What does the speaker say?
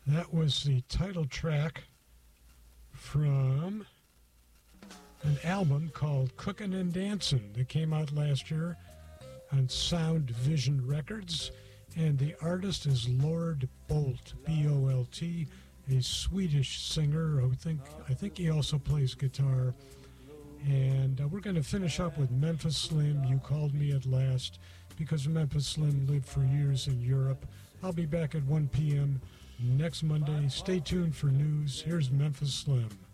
That was the title track from an album called Cookin' and Dancin' that came out last year on Sound Vision Records. And the artist is Lord Bolt, B-O-L-T, a Swedish singer. I think he also plays guitar. And we're going to finish up with Memphis Slim, You Called Me at Last, because Memphis Slim lived for years in Europe. I'll be back at 1 p.m. next Monday. Stay tuned for news. Here's Memphis Slim.